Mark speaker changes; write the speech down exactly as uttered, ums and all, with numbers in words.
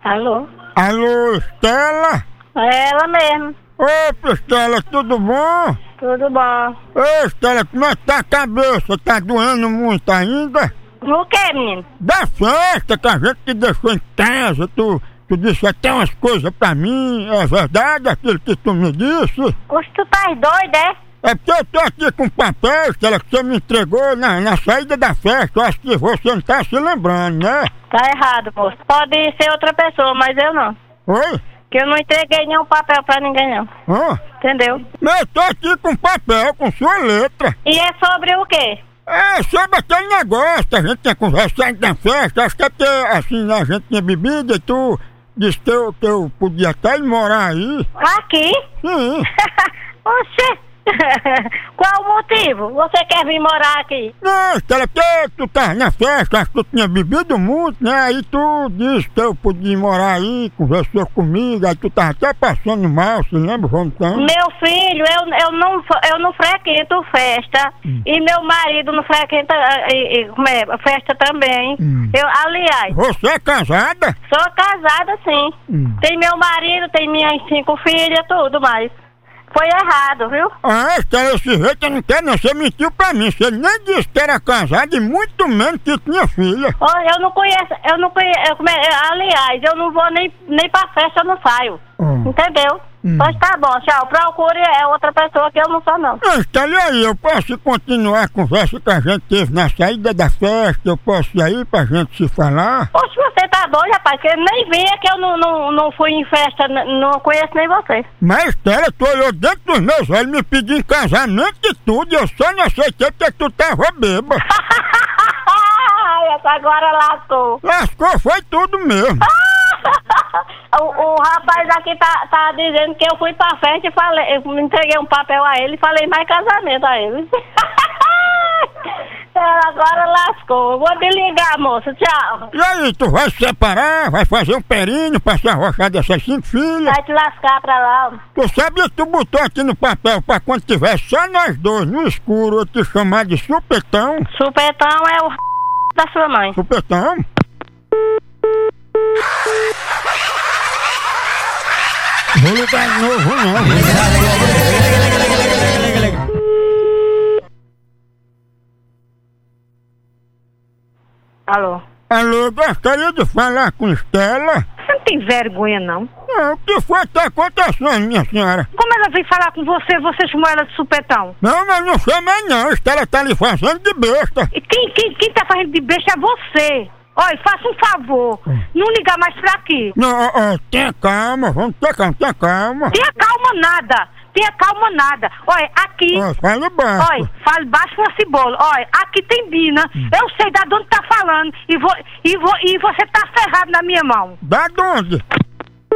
Speaker 1: Alô?
Speaker 2: Alô, Estela?
Speaker 1: É ela mesmo.
Speaker 2: Opa, Estela, tudo bom?
Speaker 1: Tudo bom.
Speaker 2: Ô, Estela, como é que tá a cabeça? Tá doendo muito ainda?
Speaker 1: O que, menino?
Speaker 2: Da festa que a gente te deixou em casa, tu, tu disse até umas coisas pra mim, é verdade aquilo que tu me disse?
Speaker 1: Oxe, tu tá doido, é?
Speaker 2: É porque eu tô aqui com papel, Estela, que você me entregou na, na saída da festa, eu acho que você não tá se lembrando, né?
Speaker 1: Tá errado, moço. Pode ser outra pessoa, mas eu não.
Speaker 2: Oi?
Speaker 1: Que eu não entreguei nenhum papel pra ninguém, não.
Speaker 2: Hã?
Speaker 1: Entendeu?
Speaker 2: Mas eu tô aqui com papel, com sua letra.
Speaker 1: E é sobre o quê?
Speaker 2: É, sobre aquele negócio que a gente tinha conversado na festa, acho que é porque, assim, a gente tinha bebida e tu disse que eu, que eu podia até ir morar aí.
Speaker 1: Aqui?
Speaker 2: Sim.
Speaker 1: Oxê! Qual o motivo? Você quer vir morar aqui?
Speaker 2: Não, Estela, porque tu tava na festa, acho que tu tinha bebido muito, né? Aí tu disse que eu podia ir morar aí, conversou comigo, aí tu tava até passando mal, se lembra, Rontão?
Speaker 1: Meu filho, eu, eu, não, eu não frequento festa. Hum. E meu marido não frequenta e, e, como é, festa também. Hum. Eu, aliás...
Speaker 2: Você é casada?
Speaker 1: Sou casada, sim. Hum. Tem meu marido, tem minhas cinco filhas, tudo mais. Foi errado, viu?
Speaker 2: Ah, Estela, esse jeito eu não quero não. Você mentiu pra mim. Você nem disse que era casado e muito menos que tinha filha.
Speaker 1: Oh, eu não conheço, eu não conheço, eu, aliás, eu não vou nem, nem pra festa, eu não saio. Hum. Entendeu? Hum. Mas tá bom, tchau. Procure é outra pessoa que eu não sou, não.
Speaker 2: Ah, Estela, e aí? Eu posso continuar a conversa que a gente teve na saída da festa? Eu posso ir aí pra gente se falar?
Speaker 1: Poxa, você tá doido, rapaz? Que nem vinha que eu não, não, não fui em festa, não conheço nem você.
Speaker 2: Mas, Estela, tu olhou dentro dos meus olhos, me pediu em casamento e tudo, e eu só não aceitei porque tu tava bêbado.
Speaker 1: Essa agora lascou.
Speaker 2: Lascou, foi tudo mesmo.
Speaker 1: o, o rapaz aqui tá, tá dizendo que eu fui pra festa e falei, eu entreguei um papel a ele e falei mais casamento a ele. Agora lascou. Eu vou desligar, moça. Tchau.
Speaker 2: E aí, tu vai se separar? Vai fazer um perinho pra se arrochar dessas cinco filhas?
Speaker 1: Vai te lascar pra lá.
Speaker 2: Tu sabia que tu botou aqui no papel pra quando tiver só nós dois no escuro eu te chamar de supetão?
Speaker 1: Supetão é o da sua mãe.
Speaker 2: Supetão? Vou ligar de novo, não.
Speaker 1: Alô?
Speaker 2: Alô, gostaria de falar com Estela?
Speaker 3: Você não tem vergonha, não?
Speaker 2: Não, o que foi que tá acontecendo, minha senhora?
Speaker 3: Como ela veio falar com você, você chamou ela de supetão?
Speaker 2: Não, mas não chamei não, Estela tá lhe fazendo de besta.
Speaker 3: E quem, quem, quem tá fazendo de besta é você. Olha, faça um favor, hum. não ligar mais pra aqui.
Speaker 2: Não, ó, ó, tenha calma, vamos ter calma, tenha calma.
Speaker 3: Tenha calma nada, tenha calma nada. Olha, aqui...
Speaker 2: Ó, fale baixo.
Speaker 3: Olha, fale baixo com a cebola. Olha, aqui tem Bina, hum. eu sei da onde tá falando e, vou, e, vou, e você tá ferrado na minha mão.
Speaker 2: Da onde?